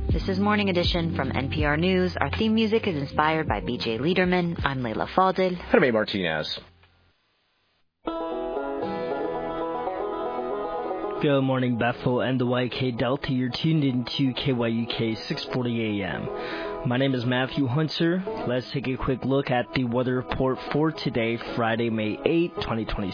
This is Morning Edition from NPR News. Our theme music is inspired by B.J. Liederman. I'm Leila Fadel. Jaime Martinez. Good morning, Bethel and the YK Delta. You're tuned into KYUK 640 AM. My name is Matthew Hunter. Let's take a quick look at the weather report for today, Friday, May 8, 2026.